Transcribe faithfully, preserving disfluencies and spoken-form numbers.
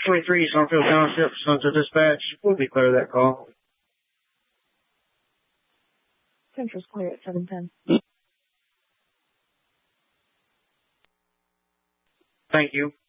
twenty-three, Summerfield Township, Sunset Dispatch. We'll be clear of that call. Central's clear at seven ten. Thank you.